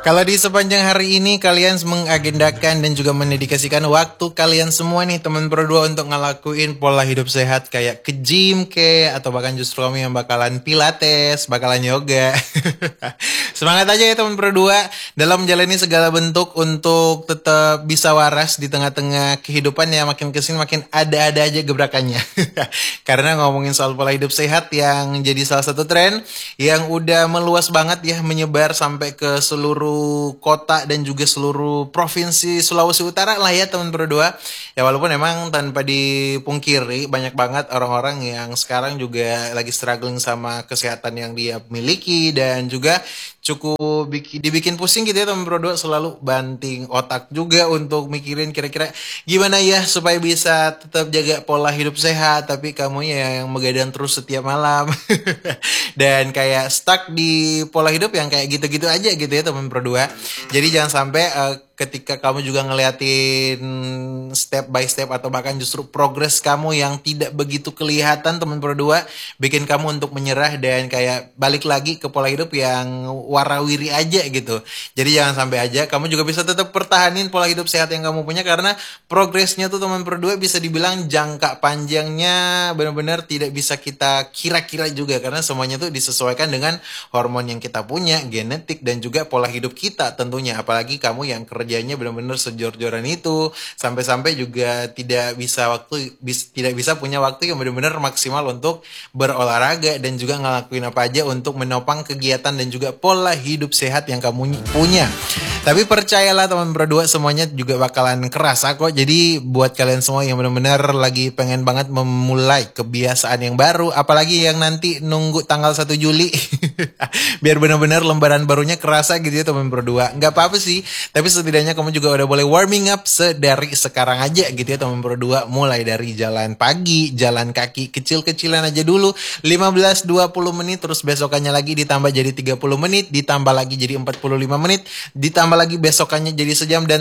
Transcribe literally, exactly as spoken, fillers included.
Kalau di sepanjang hari ini kalian mengagendakan dan juga mendedikasikan waktu kalian semua nih teman berdua untuk ngelakuin pola hidup sehat kayak ke gym ke atau bahkan justru kami yang bakalan pilates, bakalan yoga. Semangat aja ya teman berdua dalam menjalani segala bentuk untuk tetap bisa waras di tengah-tengah kehidupan ya makin kesini makin ada-ada aja gebrakannya. Karena ngomongin soal pola hidup sehat yang jadi salah satu tren yang udah meluas banget ya menyebar sampai ke seluruh kota dan juga seluruh provinsi Sulawesi Utara lah ya teman berdua. Ya walaupun emang tanpa dipungkiri banyak banget orang-orang yang sekarang juga lagi struggling sama kesehatan yang dia miliki dan juga cukup bikin, dibikin pusing gitu ya teman berdua, selalu banting otak juga untuk mikirin kira-kira gimana ya supaya bisa tetap jaga pola hidup sehat tapi kamu ya yang begadang terus setiap malam dan kayak stuck di pola hidup yang kayak gitu-gitu aja gitu ya teman berdua. Jadi jangan sampai uh, ketika kamu juga ngeliatin step by step atau bahkan justru progres kamu yang tidak begitu kelihatan teman berdua bikin kamu untuk menyerah dan kayak balik lagi ke pola hidup yang warawiri aja gitu. Jadi jangan sampai aja kamu juga bisa tetap pertahanin pola hidup sehat yang kamu punya karena progresnya tuh teman berdua bisa dibilang jangka panjangnya benar-benar tidak bisa kita kira-kira juga karena semuanya tuh disesuaikan dengan hormon yang kita punya, genetik dan juga pola hidup kita tentunya. Apalagi kamu yang kerjanya benar-benar sejor-joran itu sampai-sampai juga tidak bisa waktu bis, tidak bisa punya waktu yang benar-benar maksimal untuk berolahraga dan juga ngelakuin apa aja untuk menopang kegiatan dan juga pola hidup sehat yang kamu punya. Tapi percayalah teman berdua semuanya juga bakalan kerasa kok. Jadi buat kalian semua yang benar-benar lagi pengen banget memulai kebiasaan yang baru, apalagi yang nanti nunggu tanggal satu Juli biar benar-benar lembaran barunya kerasa gitu ya teman berdua. Nggak apa-apa sih, tapi setidaknya kamu juga udah boleh warming up dari sekarang aja gitu ya teman berdua. Mulai dari jalan pagi, jalan kaki kecil-kecilan aja dulu lima belas dua puluh menit, terus besokannya lagi ditambah jadi tiga puluh menit, ditambah lagi jadi empat puluh lima menit, ditambah lagi besokannya jadi sejam dan